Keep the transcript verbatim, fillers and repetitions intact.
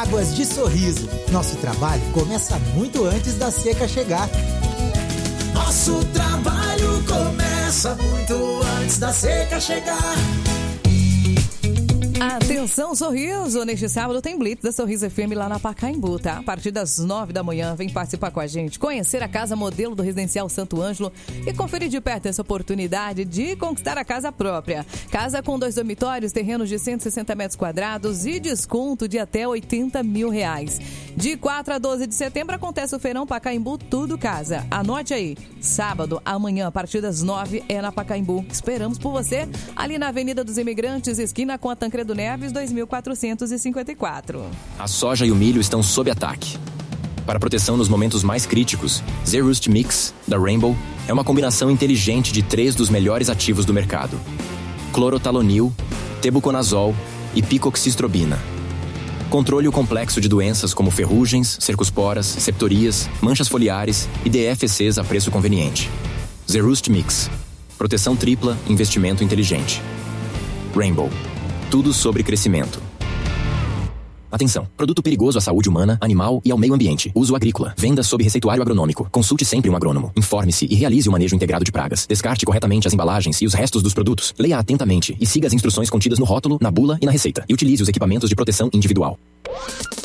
Águas de Sorriso. Nosso trabalho começa muito antes da seca chegar. Nosso trabalho começa muito antes da seca chegar. Atenção, Sorriso! Neste sábado tem Blitz da Sorriso F M lá na Pacaembu, tá? A partir das nove da manhã, vem participar com a gente, conhecer a casa modelo do Residencial Santo Ângelo e conferir de perto essa oportunidade de conquistar a casa própria. Casa com dois dormitórios, terrenos de cento e sessenta metros quadrados e desconto de até oitenta mil reais. De quatro a doze de setembro acontece o Feirão Pacaembu Tudo Casa. Anote aí, sábado, amanhã, a partir das nove, é na Pacaembu. Esperamos por você ali na Avenida dos Imigrantes, esquina com a Tancredo Neves, dois mil quatrocentos e cinquenta e quatro. A soja e o milho estão sob ataque. Para proteção nos momentos mais críticos, Zerust Mix, da Rainbow, é uma combinação inteligente de três dos melhores ativos do mercado: clorotalonil, tebuconazol e picoxistrobina. Controle o complexo de doenças como ferrugens, cercosporas, septorias, manchas foliares e D F Cs a preço conveniente. Zerust Mix. Proteção tripla, investimento inteligente. Rainbow. Tudo sobre crescimento. Atenção! Produto perigoso à saúde humana, animal e ao meio ambiente. Uso agrícola. Venda sob receituário agronômico. Consulte sempre um agrônomo. Informe-se e realize o manejo integrado de pragas. Descarte corretamente as embalagens e os restos dos produtos. Leia atentamente e siga as instruções contidas no rótulo, na bula e na receita. E utilize os equipamentos de proteção individual.